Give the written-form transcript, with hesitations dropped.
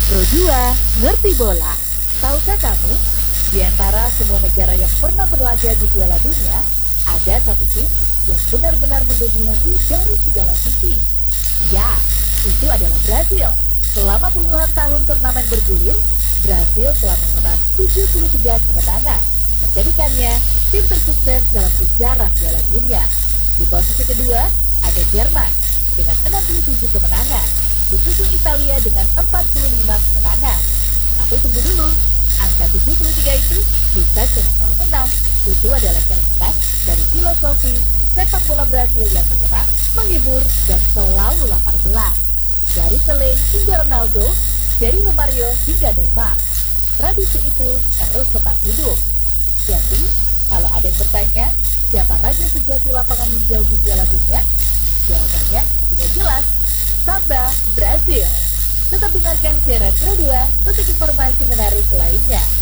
Pro 2 ngerti bola. Tahukah kamu, di antara semua negara yang pernah berlaga di Piala Dunia, ada satu tim yang benar-benar mendominasi dari segala sisi. Ya, itu adalah Brasil. Selama puluhan tahun turnamen bergulir, Brasil telah mengemas 73 kemenangan, menjadikannya tim tersukses dalam sejarah Piala Dunia. Di posisi kedua, ada Jerman dengan 67 kemenangan, disusul Italia dengan 45 kemenangan. Tapi tunggu dulu, angka 73 itu bukan cuma soal menang, itu adalah cerminan dari filosofi sepak bola Brasil yang menyerang, menghibur, dan selalu lapar gelar. Dari Pelé hingga Ronaldo, dari Romario hingga Neymar, tradisi itu terus tetap hidup. Jadi, kalau ada yang bertanya, siapa raja sejati lapangan hijau di Piala Dunia? Jawabannya sudah jelas, Samba Brasil. Tetap dengarkan siaran Pro 2 untuk informasi menarik lainnya.